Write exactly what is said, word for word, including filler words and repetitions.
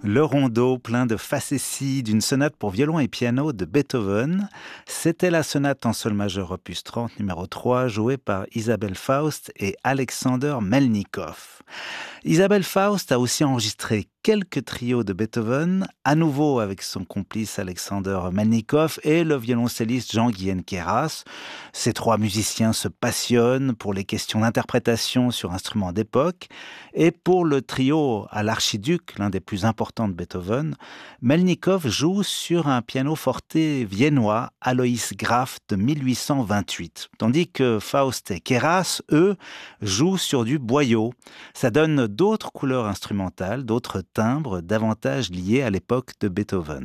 Le rondo plein de facéties d'une sonate pour violon et piano de Beethoven. C'était la sonate en sol majeur opus trente numéro trois jouée par Isabelle Faust et Alexander Melnikov. Isabelle Faust a aussi enregistré quelques trios de Beethoven, à nouveau avec son complice Alexander Melnikov et le violoncelliste Jean-Guyen Queyras. Ces trois musiciens se passionnent pour les questions d'interprétation sur instruments d'époque et pour le trio à l'archiduc, l'un des plus importants de Beethoven, Melnikov joue sur un piano forte viennois Alois Graf de mille huit cent vingt-huit, tandis que Faust et Queyras, eux, jouent sur du boyau. Ça donne d'autres couleurs instrumentales, d'autres timbres davantage liés à l'époque de Beethoven.